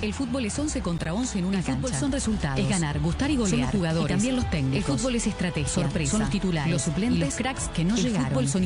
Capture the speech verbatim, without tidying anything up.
El fútbol es once contra once en una El cancha. fútbol son resultados. Es ganar, gustar y golear. Son los jugadores. Y también los técnicos. El fútbol es estrategia. Sorpresa. Son los titulares. Los suplentes. Y los cracks que no El llegaron. fútbol son